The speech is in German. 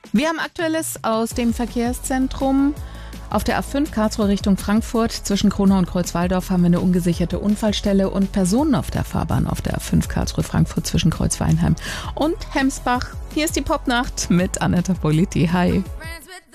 Wir haben Aktuelles aus dem Verkehrszentrum. Auf der A5 Karlsruhe Richtung Frankfurt zwischen Kronau und Kreuzwaldorf haben wir eine ungesicherte Unfallstelle und Personen auf der Fahrbahn auf der A5 Karlsruhe Frankfurt zwischen Kreuzweinheim und Hemsbach. Hier ist die Popnacht mit Anetta Politi. Hi.